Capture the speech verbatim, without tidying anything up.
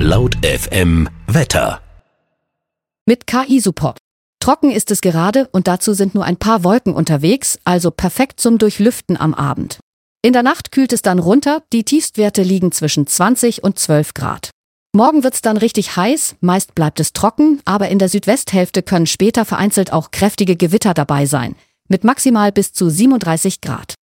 Laut F M Wetter. Mit K I-Support. Trocken ist es gerade und dazu sind nur ein paar Wolken unterwegs, also perfekt zum Durchlüften am Abend. In der Nacht kühlt es dann runter, die Tiefstwerte liegen zwischen zwanzig und zwölf Grad. Morgen wird's dann richtig heiß, meist bleibt es trocken, aber in der Südwesthälfte können später vereinzelt auch kräftige Gewitter dabei sein, mit maximal bis zu siebenunddreißig Grad.